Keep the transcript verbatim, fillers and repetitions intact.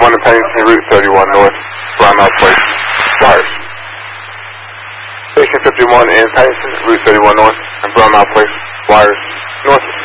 fifty-one in Pennington, Route thirty-one North, Brownell Place, wires. Station fifty-one in Pennington, Route thirty-one North, and Brownell Place, wires, north.